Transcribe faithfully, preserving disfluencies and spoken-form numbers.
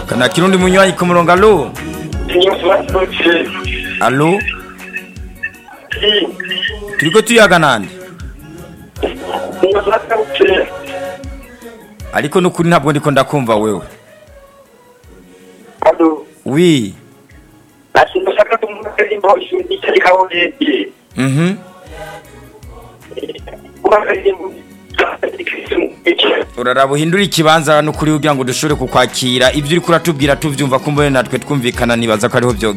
kana kirundi munywanyi ku murongo alo alo turiko tuyaga nande ariko nukuri ntabwo ndiko ndakumva wewe Alo oui basi ndashaka kumukira imbo ishuri cyari kaone mhm uraraba uhindura ikibanza no kuri ugira ngo dushore kukwakira ivyo uri kuratubwira tuvyumva kumbone natwe twumvikana nibaza ko ariho byo